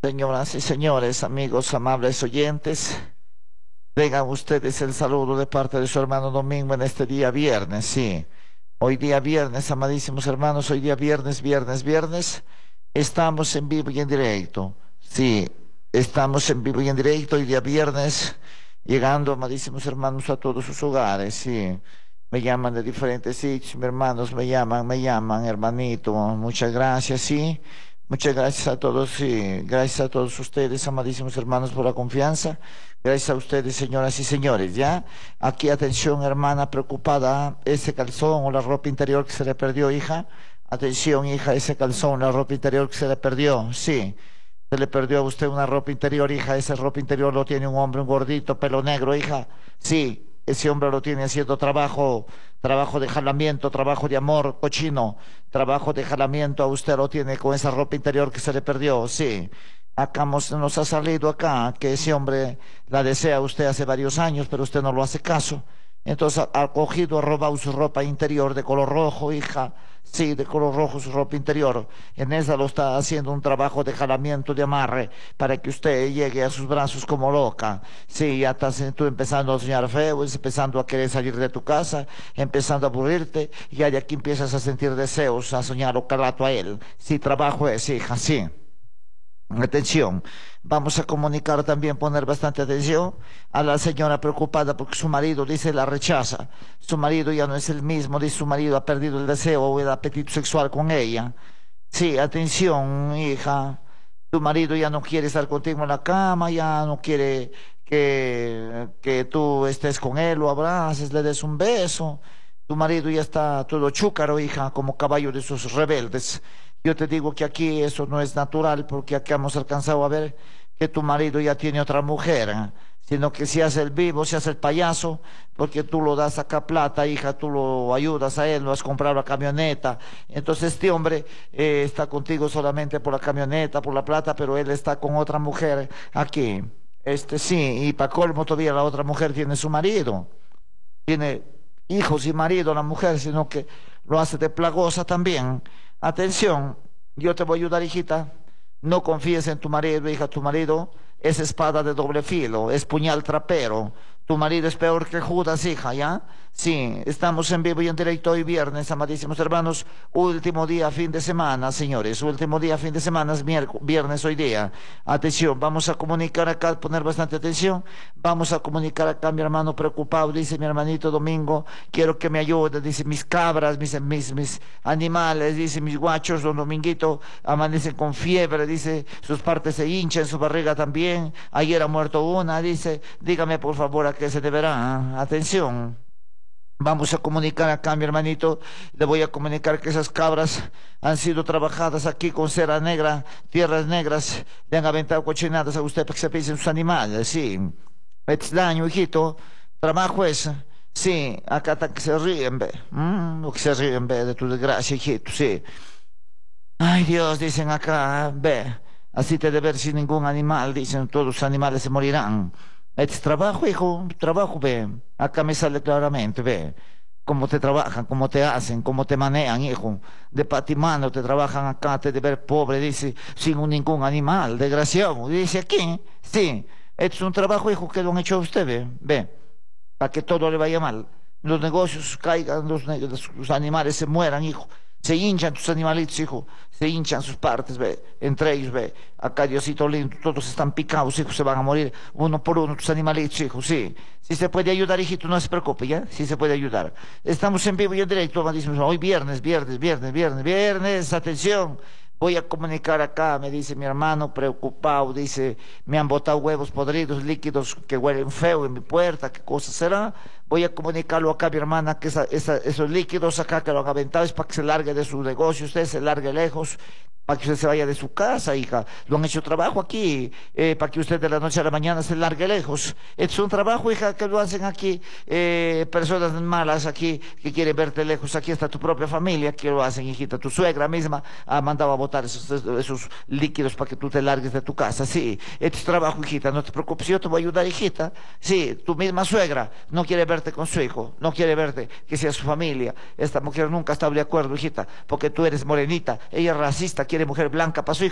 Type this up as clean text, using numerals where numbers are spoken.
Señoras y señores, amigos amables oyentes, tengan ustedes el saludo de parte de su hermano Domingo en este día viernes, sí. Hoy día viernes, amadísimos hermanos, hoy día viernes, estamos en vivo y en directo. Sí, estamos en vivo y en directo hoy día viernes, llegando, amadísimos hermanos, a todos sus hogares, sí. Me llaman de diferentes sitios, mis hermanos me llaman, hermanito, muchas gracias, sí. Muchas gracias a todos, sí, gracias a todos ustedes, amadísimos hermanos, por la confianza. Gracias a ustedes, señoras y señores, ¿ya? Aquí, atención, hermana preocupada, ese calzón o la ropa interior que se le perdió, hija. Atención, hija, ese calzón, la ropa interior que se le perdió, sí. Se le perdió a usted una ropa interior, hija. Esa ropa interior lo tiene un hombre, un gordito, pelo negro, hija. Sí, ese hombre lo tiene haciendo trabajo de jalamiento, trabajo de amor cochino, trabajo de jalamiento. A usted lo tiene con esa ropa interior que se le perdió, sí. Acá nos ha salido acá que ese hombre la desea a usted hace varios años, pero usted no lo hace caso. Entonces ha cogido, ha robado su ropa interior de color rojo, hija. Sí, de color rojo su ropa interior. En esa lo está haciendo un trabajo de jalamiento, de amarre, para que usted llegue a sus brazos como loca. Sí, ya estás tú empezando a soñar feo, empezando a querer salir de tu casa, empezando a aburrirte, y ya de aquí empiezas a sentir deseos, a soñar o calato a él. Sí, trabajo es, hija, sí. Atención, vamos a comunicar también, poner bastante atención a la señora preocupada porque su marido dice la rechaza. Su marido ya no es el mismo, dice su marido ha perdido el deseo o el apetito sexual con ella. Sí, atención, hija, tu marido ya no quiere estar contigo en la cama, ya no quiere que tú estés con él, lo abraces, le des un beso. Tu marido ya está todo chúcaro, hija, como caballo de sus rebeldes. Yo te digo que aquí eso no es natural porque aquí hemos alcanzado a ver que tu marido ya tiene otra mujer, sino que se hace el vivo, se hace el payaso, porque tú lo das acá plata, hija, tú lo ayudas a él, lo has comprado la camioneta. Entonces este hombre está contigo solamente por la camioneta, por la plata, pero él está con otra mujer aquí. Sí, y para colmo todavía la otra mujer tiene su marido, tiene hijos y marido la mujer, sino que lo hace de plagosa también. Atención, yo te voy a ayudar, hijita. No confíes en tu marido, hija. Tu marido es espada de doble filo, es puñal trapero. Tu marido es peor que Judas, hija, ¿ya? Sí, estamos en vivo y en directo hoy viernes, amadísimos hermanos. Último día, fin de semana, señores. Último día, fin de semana, es viernes hoy día. Atención, vamos a comunicar acá, poner bastante atención. Vamos a comunicar acá, mi hermano preocupado, dice mi hermanito Domingo, quiero que me ayude, dice, mis cabras, mis animales, dice, mis guachos, don Dominguito, amanecen con fiebre, dice, sus partes se hinchan, su barriga también. Ayer ha muerto una, dice, dígame por favor a qué se deberá. Atención. Vamos a comunicar acá, mi hermanito, le voy a comunicar que esas cabras han sido trabajadas aquí con cera negra, tierras negras, le han aventado cochinadas a usted para que se pisen sus animales, sí. Es daño, hijito, trabajo es, sí, acá está que se ríen, ve, lo que se ríen, ve, de tu desgracia, hijito, sí. Ay, Dios, dicen acá, ve, así te de ver sin ningún animal, dicen, todos los animales se morirán. Es trabajo, hijo, trabajo, ve. Acá me sale claramente, ve. Cómo te trabajan, cómo te hacen, cómo te manejan, hijo. De patimano te trabajan acá, te de ver pobre, dice, sin ningún animal, desgraciado. Dice aquí, sí, es un trabajo, hijo, que lo han hecho a usted, ve. Para que todo le vaya mal. Los negocios caigan, los animales se mueran, hijo. Se hinchan tus animalitos, hijo, se hinchan sus partes, ve, entre ellos, ve, acá Diosito lindo, todos están picados, hijo, se van a morir uno por uno tus animalitos, hijo, sí. Si se puede ayudar, hijito, no se preocupe, ¿ya? Sí se puede ayudar. Estamos en vivo y en directo, amadísimos, hoy viernes, atención. Voy a comunicar acá, me dice mi hermano preocupado, dice, me han botado huevos podridos, líquidos que huelen feo en mi puerta, ¿qué cosa será? Voy a comunicarlo acá a mi hermana, que esos líquidos acá que lo han aventado es para que se largue de su negocio, usted se largue lejos, para que usted se vaya de su casa, hija. Lo han hecho trabajo aquí, para que usted de la noche a la mañana se largue lejos. Es un trabajo, hija, que lo hacen aquí, personas malas aquí, que quieren verte lejos. Aquí está tu propia familia, que lo hacen, hijita. Tu suegra misma ha mandado a botar esos líquidos para que tú te largues de tu casa. Sí, es trabajo, hijita, no te preocupes, yo te voy a ayudar, hijita. Sí, tu misma suegra no quiere verte con su hijo, no quiere verte que sea su familia. Esta mujer nunca ha estado de acuerdo, hijita, porque tú eres morenita, ella es racista, quiere mujer blanca para su hijo.